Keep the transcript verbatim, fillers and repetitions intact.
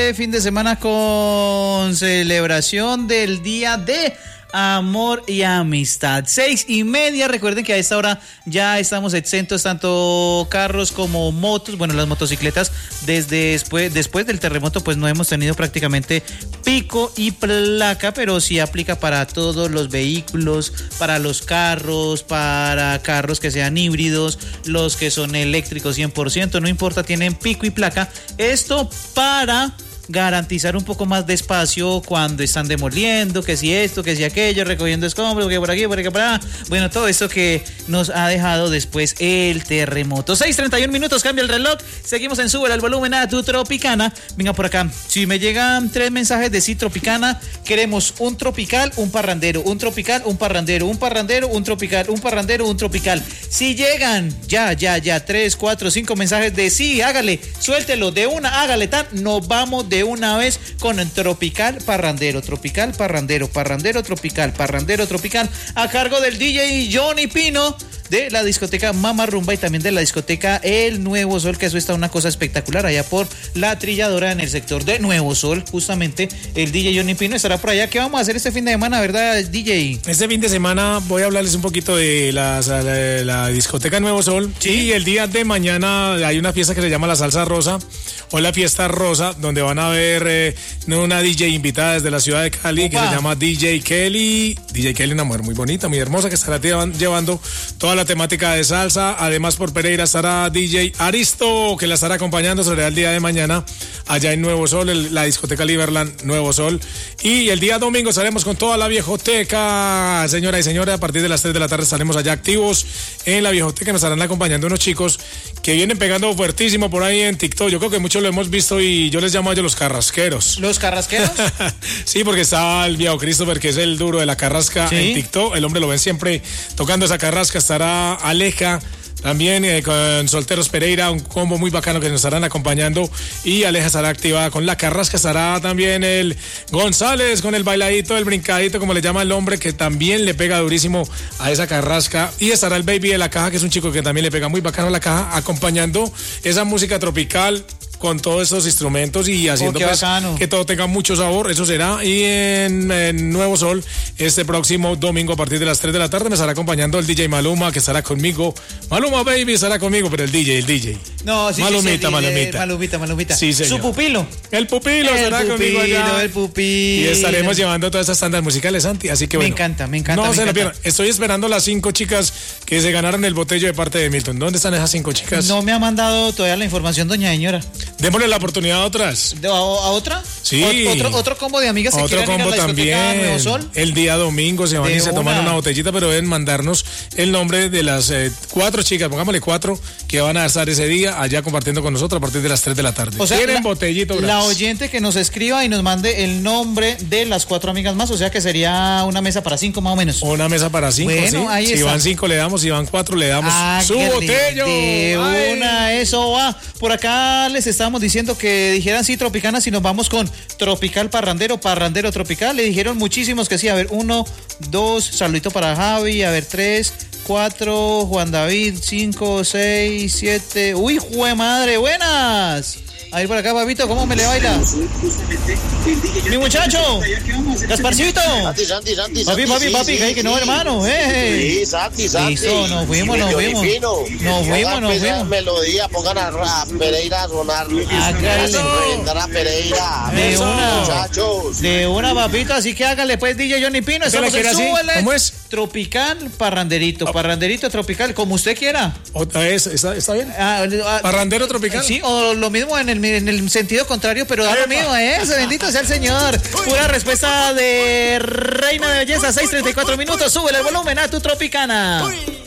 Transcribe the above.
este fin de semana con celebración del Día de Amor y Amistad. Seis y media, recuerden que a esta hora ya estamos exentos tanto carros como motos, bueno, las motocicletas desde después, después del terremoto pues no hemos tenido prácticamente pico y placa, pero sí aplica para todos los vehículos, para los carros, para carros que sean híbridos, los que son eléctricos cien por ciento, no importa, tienen pico y placa. Esto para garantizar un poco más de espacio cuando están demoliendo, que si esto, que si aquello, recogiendo escombros, que por aquí, por aquí, por allá. Bueno, todo esto que nos ha dejado después el terremoto. seis treinta y uno minutos, cambia el reloj. Seguimos en Súbele al Volumen a tu Tropicana. Venga por acá. Si me llegan tres mensajes de sí, Tropicana, queremos un tropical, un parrandero, un tropical, un parrandero, un parrandero, un tropical, un parrandero, un tropical. Si llegan, ya, ya, ya, tres, cuatro, cinco mensajes de sí, hágale, suéltelo, de una, hágale tan, nos vamos de de una vez con el tropical parrandero, tropical parrandero, parrandero tropical, parrandero tropical, a cargo del D J Johnny Pino de la discoteca Mama Rumba y también de la discoteca El Nuevo Sol, que eso está una cosa espectacular allá por la Trilladora en el sector de Nuevo Sol. Justamente el D J Johnny Pino estará por allá. ¿Qué vamos a hacer este fin de semana, verdad, D J? Este fin de semana voy a hablarles un poquito de la, la, la discoteca Nuevo Sol. Sí, y el día de mañana hay una fiesta que se llama la Salsa Rosa o la Fiesta Rosa, donde van a ver eh, una D J invitada desde la ciudad de Cali. Opa. Que se llama D J Kelly. D J Kelly, una mujer muy bonita, muy hermosa, que estará llevando toda la temática de salsa. Además, por Pereira estará D J Aristo, que la estará acompañando sobre el día de mañana allá en Nuevo Sol, el, la discoteca Liberland Nuevo Sol. Y el día domingo estaremos con toda la viejoteca, señora y señores. A partir de las tres de la tarde estaremos allá activos en la viejoteca. Nos estarán acompañando unos chicos que vienen pegando fuertísimo por ahí en TikTok. Yo creo que muchos lo hemos visto y yo les llamo a ellos los carrasqueros. ¿Los carrasqueros? Sí, porque está el viejo Christopher, que es el duro de la carrasca. ¿Sí? En TikTok. El hombre lo ven siempre tocando esa carrasca. Estará Aleja también eh, con Solteros Pereira, un combo muy bacano que nos estarán acompañando, y Aleja estará activada con la carrasca. Estará también el González con el bailadito, el brincadito, como le llama el hombre, que también le pega durísimo a esa carrasca. Y estará el Baby de la Caja, que es un chico que también le pega muy bacano a la caja, acompañando esa música tropical con todos estos instrumentos y haciendo oh, pues, que todo tenga mucho sabor. Eso será. Y en, en Nuevo Sol, este próximo domingo a partir de las tres de la tarde me estará acompañando el D J Maluma, que estará conmigo. Maluma Baby estará conmigo, pero el D J, el D J. No, sí, Malumita, sí, Malumita. Malumita, Malumita. Sí, señor. Su pupilo. El pupilo el estará pupilo, conmigo allá. El pupilo. Y estaremos llevando todas estas tandas musicales, Santi. Así que bueno. Me encanta, me encanta. No me se encanta. lo pierdan. Estoy esperando las cinco chicas que se ganaron el botello de parte de Milton. ¿Dónde están esas cinco chicas? No me ha mandado todavía la información, doña señora. Démosle la oportunidad a otras. ¿A, a otra? Sí. ¿O, otro, otro combo de amigas que otro quieran combo ir a la también. Nuevo Sol. El día domingo se van de y se una. toman una botellita, pero deben mandarnos el nombre de las eh, cuatro chicas, pongámosle cuatro, que van a estar ese día allá compartiendo con nosotros a partir de las tres de la tarde. O sea, tienen la, botellito gratis. La oyente que nos escriba y nos mande el nombre de las cuatro amigas más, o sea que sería una mesa para cinco más o menos. Una mesa para cinco, bueno, sí. Ahí si está. van cinco le damos, si van cuatro le damos ah, su botello. De Ay. una, eso va. Por acá les estábamos diciendo que dijeran sí, Tropicana, si nos vamos con Tropical Parrandero, Parrandero Tropical. Le dijeron muchísimos que sí. A ver, uno, dos, saludito para Javi. A ver, tres, cuatro, Juan David, cinco, seis, siete. Uy, jue madre, buenas. A ver por acá, papito, ¿cómo me le baila? Mi muchacho, Gasparcito. Santi, Santi, Santi. Papi, papi, sí, papi, sí, que, sí, que no, sí. hermano, eh. Sí, Santi, Santi. Listo, nos fuimos, nos fuimos. Nos fuimos, nos fuimos. Melodía, pongan a, a Pereira a sonar. Hágale. Reventar a Pereira. De Eso, una. muchachos. De una, papito, así que hágale pues, D J Johnny Pino. Estamos en Súbele. ¿Cómo es? Tropical, parranderito, parranderito tropical, como usted quiera. Otra vez, ¿está, está bien? Ah, ah, Parrandero tropical. Sí, o lo mismo en el, en el sentido contrario, pero da lo mismo, ¿eh? Bendito sea el Señor. Pura respuesta de Reina de Belleza, seis treinta y cuatro minutos. Súbele el volumen a tu Tropicana. Uy.